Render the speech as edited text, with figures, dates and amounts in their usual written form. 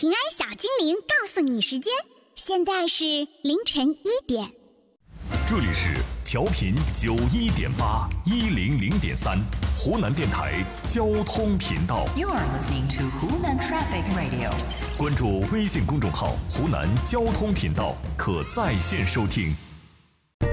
平安小精灵告诉你时间，现在是凌晨1点。 这里是调频91.8 100.3湖南电台交通频道。 You are listening to Hunan Traffic Radio。 关注微信公众号“湖南交通频道”，可在线收听。